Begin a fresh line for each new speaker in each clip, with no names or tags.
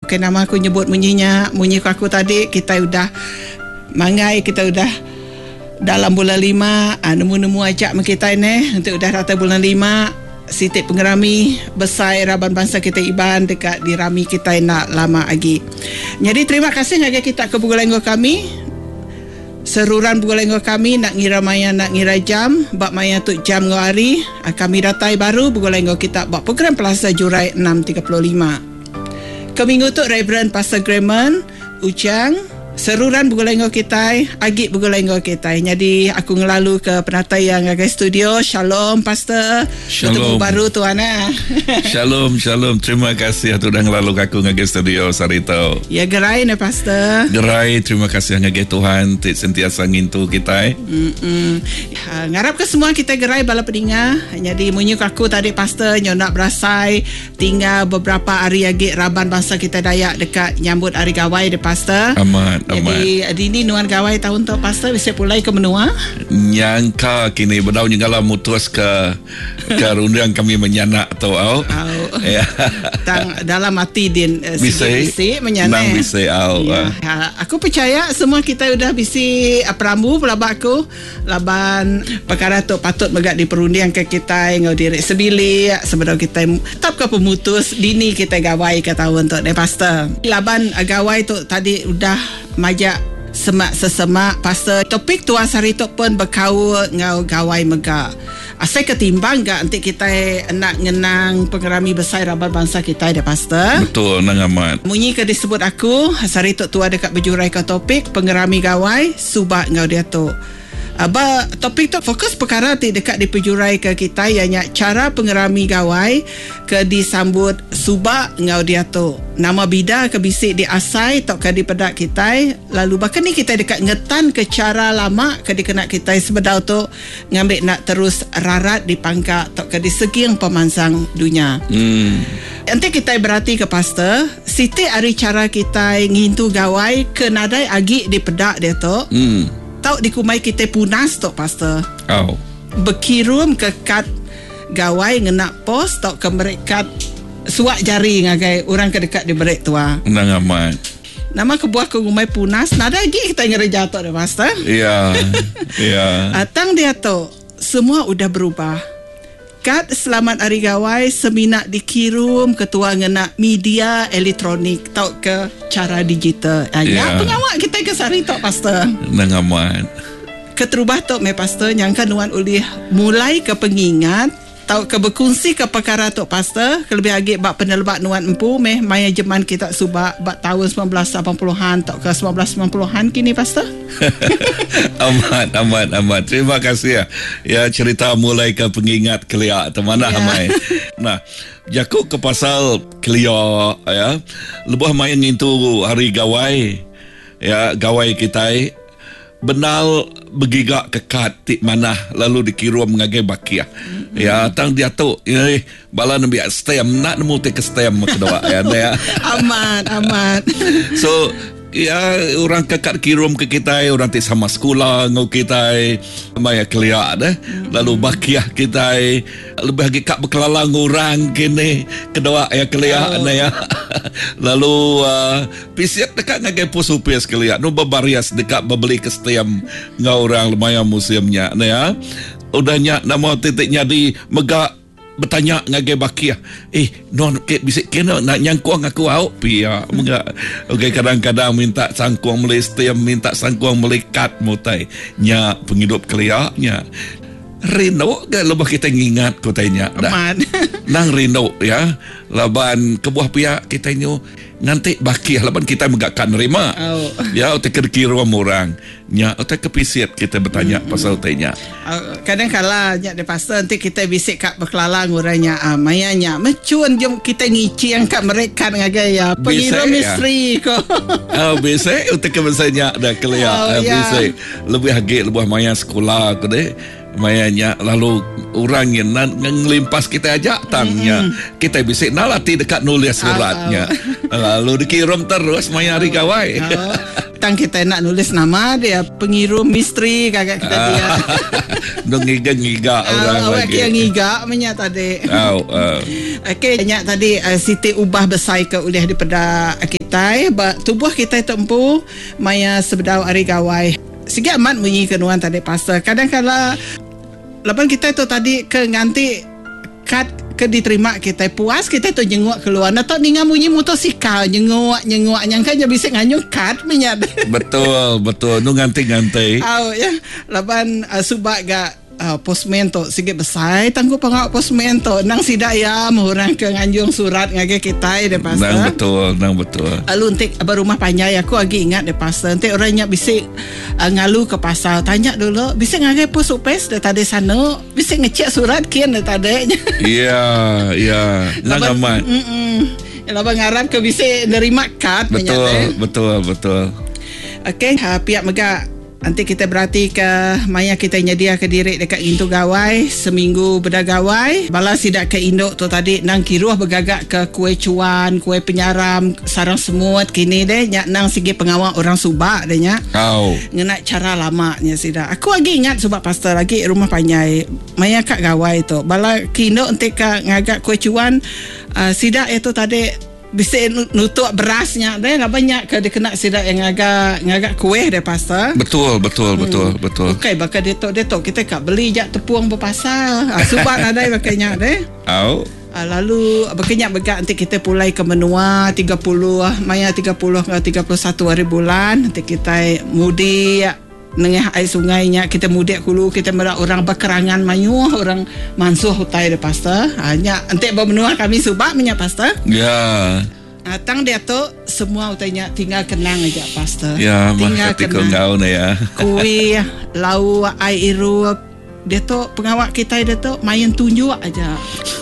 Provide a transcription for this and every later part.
Kenapa aku nyebut munyinya, munyi aku tadi, kita udah mangai, kita udah dalam bulan 5, nemu-nemu ajak kita ini untuk udah rata bulan 5. Siti pengerami besar Raban Bangsa kita Iban dekat di rami kita nak lama lagi. Jadi terima kasih ngagai kita ke Bugolenggo kami. Seruran Bugolenggo kami nak ngira maya nak ngira jam, bab maya tu jam ngari. Kami datai baru Bugolenggo kita bab program Plaza Jurai 6.35. Keminggu tu Reverend Pastor Grayman Ujang seruran Bugolenggo kita, agit Bugolenggo kita. Jadi aku ngelalu ke penatai yang agak studio. Shalom Pastor.
Shalom.
Bertemu baru tuan.
Shalom. Terima kasih sudah ngelalu aku ngagak studio Sarito.
Ya gerai ne Pastor.
Gerai, terima kasih ngagak Tuhan sentiasa ngintu kita.
Ngarap ke semua kita gerai bala pendengar. Jadi munyuk aku tadi Pastor nak berasai tinggal beberapa hari lagi Raban Bangsa kita Dayak dekat nyambut hari gawai de Pastor.
Aman.
Jadi ini nuan gawai tahun tu Pastor bisa pulai ke menua.
Nyangka kini bedau nyengala mutus ke rundang kami menyanak atau
ya. Tang dalam hati din
bisa
menyanak.
Nang bisa
ya. Aku percaya semua kita udah bisi perambu pelabak aku laban perkara tu patut megak di perunding ke kita ngau diri sebili sebelum kita tetap ke pemutus dini kita gawai ke tahun tu deh Pastor. Laban gawai tu tadi udah majak semak Pastor. Topik tu asari tu pun berkau ngau gawai megak. Asal ketimbang gak nanti kita nak ngenang pengerami besar Raban Bangsa kita deh Pastor.
Betul, nang amat.
Munyi ke disebut aku asari tu tua dekat berjurai ke topik pengerami gawai subak ngau dia tu. Aba topik tu fokus perkara ti dekat di pejurai ke kita ianya cara pengerami gawai ke disambut subak ngau dia tu. Nama bida ke bisik di asai tok ke di pedak kita lalu bahkan ni kita dekat ngetan ke cara lama ke dikenak kita sebedau tu ngambil nak terus rarat di pangkak tok ke di seging pemansang dunia. Nanti kita berarti ke Pastor siti hari cara kita ngintu gawai ke nadai agi di pedak dia tu. Tahu dikumai kita punas tok Pastor. Berkirum ke kad gawai ngenak pos tok ke merekat suak jari ngagai orang ke dekat di berek tua.
Nang amat.
Nama kebuah ke rumai punas nada lagi kita ngereja tok deh Pastor.
Ya.
Tang dia tok semua udah berubah. Kad selamat hari gawai seminak dikirim ketua ngenak media elektronik tau ke cara digital. Ya pengawak kita ke sari tok Pastor.
Nang amat.
Keterubah tok me Pastor nyangka nuan ulih mulai ke pengingat tau ke berkongsi ke perkara tok Pastor kelebih lagi bak penelbak nuan empu meh maya jeman kita subak bak tahun 1980-an tok ke 1990-an kini Pastor.
Amat. Terima kasih ya. Ya cerita mulai ke pengingat kelia temana amai. Nah, jakuk ke pasal kelia ya. Lebih main itu hari gawai. Ya, gawai kita benal begigak kekat tik mana lalu dikirim mengagai bakia. Ya, tang dia tu bala nabi stem nak nemu te ke stem kedua ya.
Amat.
So ya orang kekat kirim ke kita orang ti sama sekolah ngau kita maya kelia lalu bakiah kita lebih lagi kak berkelalang orang kini kedua ya kelia ya lalu pisiat dekat ngagai pusupis kelia no babarias dekat beli ke setiam ngau orang maya museumnya ya udahnya nama titiknya di megak bertanya ngagai bakia non ke bisik kena nak nyangkuang aku pia enggak okey kadang-kadang minta sangkuang beli setiap minta sangkuang beli kad mutai nya penghidup keliaknya Rino ke lebah kita ngingat kotanya dah nang Rino ya laban kebuah pihak kita nyu nanti bakia laban kita megakkan nerima ya otak kira orang nya otak kepisit kita bertanya pasal tanya
kadang-kala nya de Pastor nanti kita bisik kak berkelalang orangnya mayanya mecuan jom kita ngici yang kak mereka ngagai ya pengira misteri ko
bisa otak kebesanya dah kelia bisa lebih hagi lebih maya sekolah ko deh mayanya lalu orang yang ngelimpas kita ajak tangnya kita bisa nalati dekat nulis suratnya lalu dikirim terus maya hari gawai tang kita nak nulis nama dia pengirim misteri kakak kita dia dong ngiga orang lagi yang ngiga menya tadi okey nya tadi Siti ubah besai ke udah di peda kita
kita, tubuh kita tempu maya sebedau hari gawai. Sikit amat bunyi kenuan tadi pastor. Kadang-kadang lepas kita tu tadi ke nganti kad ke diterima kita puas kita tu jenguk keluar. Nah tak dengar bunyi motosikal jenguk nyangka je bisa nganyung kad menyat.
Betul. Nu nganti-nganti.
Ya. Laban subak gak postman tu sikit besar tangguh pengawak postman tu nang sidak ya mahurang ke nganjung surat ngage kita de pastor.
Nang betul.
Lalu entik berumah panjai aku lagi ingat de pastor. Entik orangnya bisik ngalu ke pasar tanya dulu bisik ngage pos upes de tadi sana bisik ngecek surat kian de tadi. Ya. Nang amat. Laban ngarap ke bisik nerima kad menyat.
Betul.
Okey, pihak megak nanti kita berarti ke maya kita nyedia ke diri dekat Intu Gawai seminggu berdagawai bala sidak ke induk tu tadi nang kiruh bergagak ke kuih cuan kuih penyaram sarang semut kini deh nyak nang segi pengawal orang Subak deh nyak ngenak cara lamanya sidak aku lagi ingat Subak pastor lagi rumah panjai maya kat Gawai tu bala kinduk entik ke ngagak kuih cuan sidak itu tadi bisa nutuk berasnya deh lah banyak ke dia kena sidak yang agak kuih deh pastor.
Betul.
Okey bakal detok kita kak beli jak tepuang berpasal. Subak ada bakanya deh. Lalu bakanya begak nanti kita pulai ke menua 30 maya 30 ke 31 hari bulan nanti kita mudi nengah air sungainya kita mudik dulu kita merak orang berkerangan manyuh orang mansuh hutai de pastor hanya nanti bermenua kami Subak minyak pastor tang dia tu semua utainya tinggal kenang aja pastor
tinggal kenang ya
kuih lau air iru dia tu pengawak kita dia tu main tunjuk aja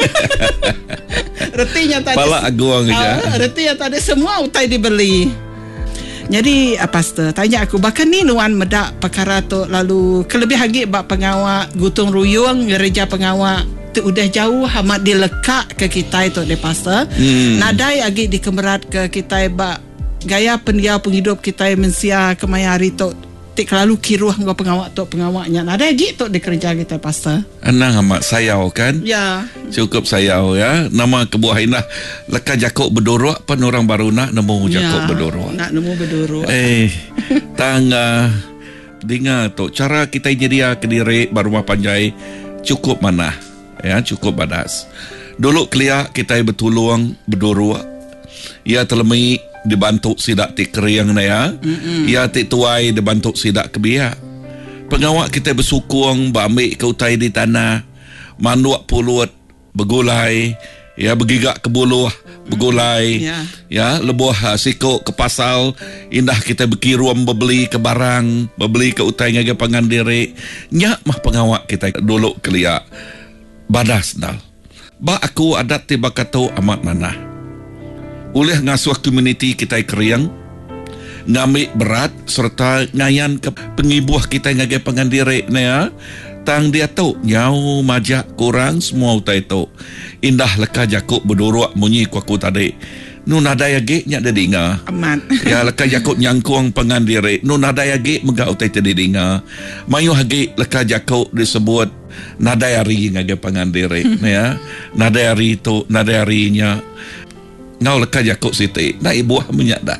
retinya tadi
pala aguang aja
retinya tadi semua utai dibeli. Jadi pastor tanya aku bahkan ni nuan medak perkara tu lalu kelebih lagi bak pengawak gutong ruyung gereja pengawak tu udah jauh amat dilekak ke kita itu de pastor. Nadai lagi dikemerat ke kita bak gaya pendia penghidup kita mensia kemaya hari tu tik lalu kiruh ngau pengawaknya nadai lagi tu di kerja kita pastor.
Anang amat sayau kan?
Ya.
Cukup sayau ya. Nama kebuah inah leka jakok bedorok pan orang baru nak nemu jakok bedorok.
Nak nemu bedorok.
Tangga dengar tu cara kita nyedia ke diri barumah panjai cukup mana ya cukup badas. Dulu kelia kita betulung bedorok. Ia telemi dibantu sidak ti keriang na ya. Ia ti tuai dibantu sidak kebiak. Pengawak kita bersukung ambil ke utai di tanah. Manduak pulut begulai ya begigak ke buluh begulai ya lebuh sikok ke pasal indah kita berkiruam bebeli ke barang bebeli ke utai ngaga pangandiri nyak mah pengawak kita dulu kelia badas dal ba aku adat tiba kata amat mana oleh ngasuh komuniti kita keriang ngambil berat serta ngayan ke pengibuah kita ngaga pangandiri ya tang dia tu nyau majak kurang semua utai tu indah leka jakuk bedorok munyi kuaku tadi nu nadaya ge nyak dedinga
aman
ya leka jakuk nyangkuang pangandiri nu nadaya ge mega utai tadi dinga mayu hage leka jakuk disebut nadayari ngage pangandiri ya nadayari tu nadayarinya ngau leka jakuk siti na ibuah menyak dah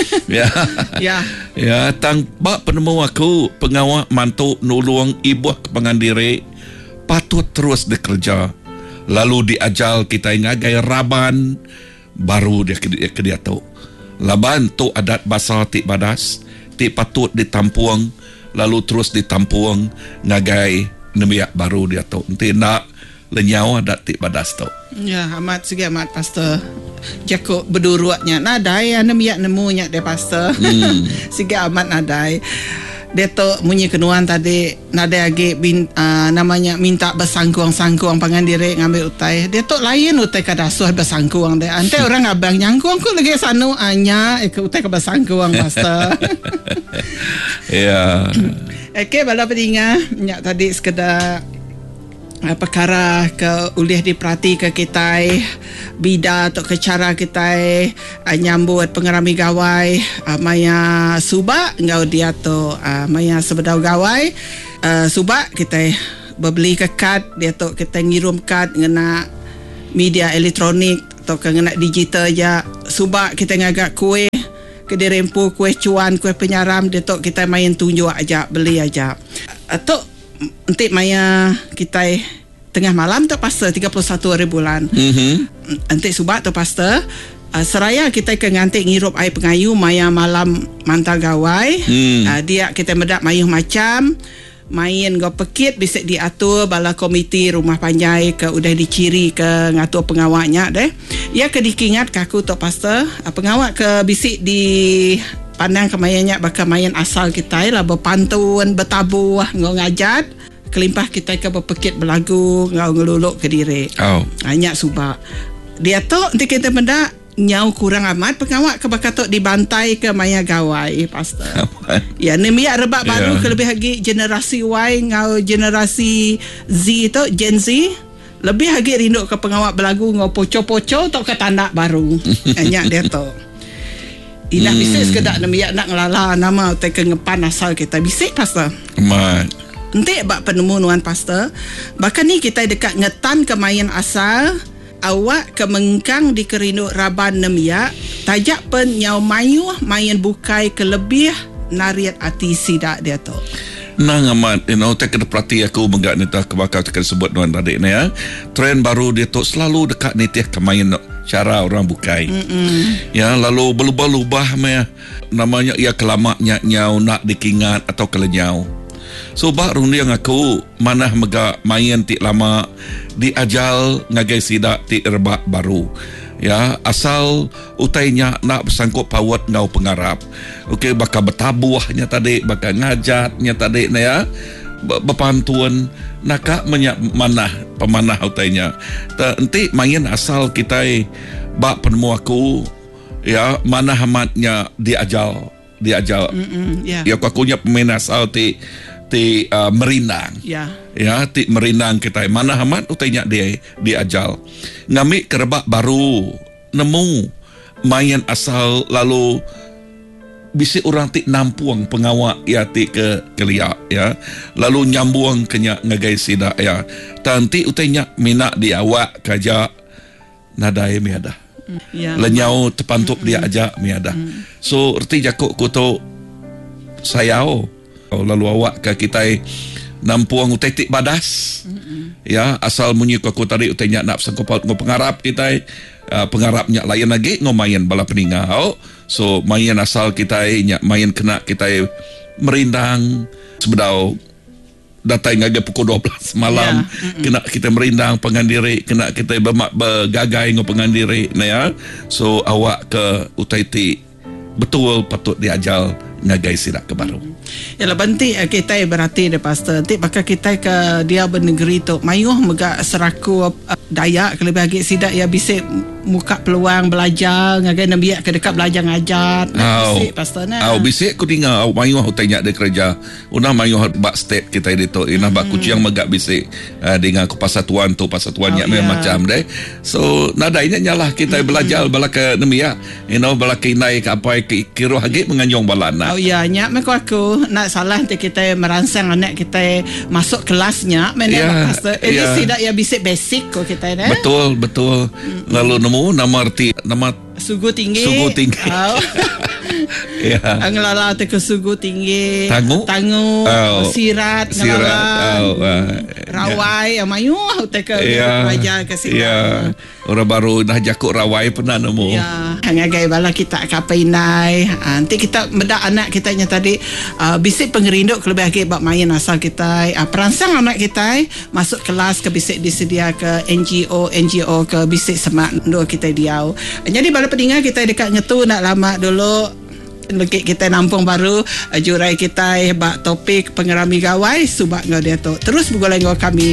ya tang bak penemu aku pengawak mantu nulung ibu ke pangandiri patut terus bekerja lalu diajal kita ngagai raban baru dia ke dia tu laban tu adat basal ti badas ti patut ditampuang lalu terus ditampuang ngagai nemiak baru dia tu nanti nak lenyau adat ti badas tu
ya amat segi amat pastor jakuk beduruknya nadai nemiak nemunya de pastor segi amat nadai dia tu munyi kenuan tadi nadai lagi namanya minta bersangkuang-sangkuang pangandiri ngambil utai dia tu lain utai kadasuh bersangkuang deh ante orang abang nyangkuang ku lagi sanu anya utai ke bersangkuang pastor
ya
okey bala pedinga nyak tadi sekedar perkara ke ulih diperhati ke kita bida atau ke cara kita nyambut pengerami gawai maya Subak ngau dia tu maya sebedau gawai Subak kita beli ke kad dia tu kita ngirim kad ngena media elektronik atau kena digital aja subak kita ngagak kuih kedirempu, kuih cuan, kuih penyaram, dia tok kita main tunjuk aja, beli aja. Tok nanti maya kita tengah malam tok pasta 31 hari bulan. Nanti subak tok pasta seraya kita ke ngantik ngirup air pengayu maya malam mantau gawai. Dia kita medak mayuh macam main go pekit bisik diatur bala komiti rumah panjai ke udah diciri ke ngatur pengawaknya deh. Ya ke dikingat kaku tok pastor pengawak ke bisik di pandang kemayanya bakal main asal kita lah berpantun bertabuh ngau ngajat kelimpah kita ke berpekit berlagu ngau ngeluluk ke diri. Banyak subak. Dia tok nanti kita mendak nyau kurang amat pengawak ke bakatok dibantai ke maya gawai pastor. Ya nemia rebak baru ke lebih lagi generasi Y ngau generasi Z tu Gen Z lebih lagi rindu ke pengawak berlagu ngau poco-poco tok ke tandak baru. Banyak dia tu. Indah bisik sekedar nemia nak ngelala nama te ke ngepan asal kita bisik pastor. Nanti bak penemuan pastor. Bahkan ni kita dekat ngetan ke main asal awak kemengkang di kerinduk raban nemia tajak pen nyau mayuh main bukai kelebih nariat ati sidak dia tu.
Nang amat, tak kena perhati aku menggak ni tak kebakar tekan sebut nuan adik ni ya. Trend baru dia tu selalu dekat ni tiap kemain cara orang bukai. Ya, lalu berubah-ubah namanya ia kelamaknya nyau nak dikingat atau kelenyau. So baru ni yang aku manah mega main tik lama diajal ngagai sidak tik rebak baru. Ya, asal utainya nak bersangkut pawat ngau pengarap. Okey, bakal bertabuhnya tadi, bakal ngajatnya tadi na ya. Berpantuan nak manah pemanah utainya. Nanti main asal kita bak penemu aku ya manah amatnya diajal. Ya aku punya pemain asal ti merindang. Ya ti merindang kita mana amat utainya dia diajal ngamik kerebak baru nemu main asal lalu bisi orang ti nampuang pengawak ya ti ke keliak ya lalu nyambuang kenya ngagai sida ya tanti utainya minak di awak kaja nadai miada lenyau terpantup dia aja miada so erti jakuk kuto sayao lalu awak ke kita nampuang utai tik badas ya asal munyi aku tadi utainya nak sangkut ngo pengarap kita pengarapnya lain lagi ngo main bala peningau so main asal kita main kena kita merindang sebedau datai ngagai pukul 12 malam kena kita merindang pengandiri kena kita bergagai ngo pengandiri na ya so awak ke utai tik betul patut diajal ngagai sidak ke baru.
Yalah banti kita berarti de pastor. Nanti bakal kita ke dia bernegeri tu mayuh mega seraku Dayak ke lebih lagi sidak ya bisik muka peluang belajar ngagai nabiak ke dekat belajar ngajar. Bisik pastor na.
Bisik aku tinggal mayuh tanya de kerja. Una mayuh bak step kita di tu. Ina bak kuciang megak bisik dengan ku pasatuan tu pasatuannya macam deh. So nadainya nyalah kita belajar bala ke nabiak. Bala ke inai ke apa ke kiro hagi menganyong balana.
Nyak aku nak salah nanti kita merangsang anak kita masuk kelasnya pastor. Ini sidak ya bisik basic ko kita dah.
Betul. Lalu nemu nama arti nama
sugu tinggi. Anglala te ke sugu tinggi. Tangu. Sirat. Rawai amayu te ke raja ke sini.
Orang baru dah jakuk rawai pernah nemu.
Ngagai bala kita kapainai. Nanti kita medak anak kita nya tadi bisik pengerinduk lebih lagi bab main asal kita perangsang anak kita masuk kelas ke bisik disedia ke NGO ke bisik semak dua kita diau. Jadi bala pendengar kita dekat ngetu nak lama dulu lekit kita nampung baru jurai kita bak topik pengerami gawai subak ngau dia tu terus bergoleng kami